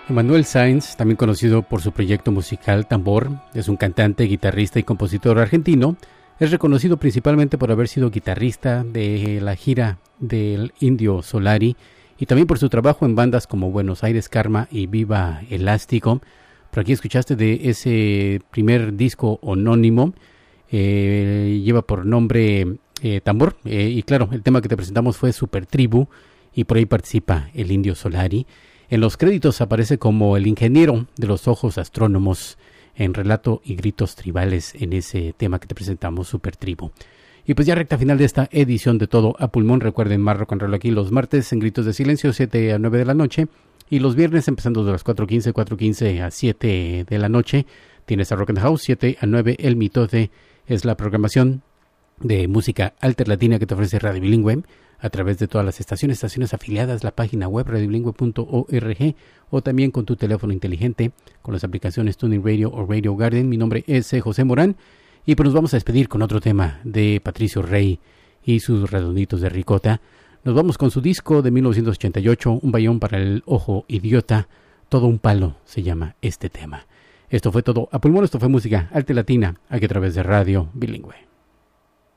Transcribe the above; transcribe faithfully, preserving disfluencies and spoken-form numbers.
Emanuel Sáenz, también conocido por su proyecto musical Tambor, es un cantante, guitarrista y compositor argentino. Es reconocido principalmente por haber sido guitarrista de la gira del Indio Solari y también por su trabajo en bandas como Buenos Aires Karma y Viva Elástico. Por aquí escuchaste de ese primer disco anónimo, eh, lleva por nombre eh, Tambor, eh, y claro, el tema que te presentamos fue Super Tribu y por ahí participa el Indio Solari. En los créditos aparece como el ingeniero de los ojos astrónomos en relato y gritos tribales en ese tema que te presentamos, Super Tribu. Y pues ya recta final de esta edición de Todo a Pulmón. Recuerden más rock and roll aquí los martes en Gritos de Silencio, siete a nueve de la noche. Y los viernes empezando de las cuatro quince, cuatro quince a siete de la noche. Tienes a Rock and the House, siete a nueve. El Mitote es la programación de música alternativa que te ofrece Radio Bilingüe a través de todas las estaciones, estaciones afiliadas, la página web radio bilingüe punto org o también con tu teléfono inteligente con las aplicaciones Tuning Radio o Radio Garden. Mi nombre es José Morán y pues nos vamos a despedir con otro tema de Patricio Rey y sus Redonditos de Ricota. Nos vamos con su disco de mil novecientos ochenta y ocho, Un bayón para el ojo idiota, Todo un palo se llama este tema. Esto fue Todo a Pulmón, esto fue música alternativa aquí a través de Radio Bilingüe.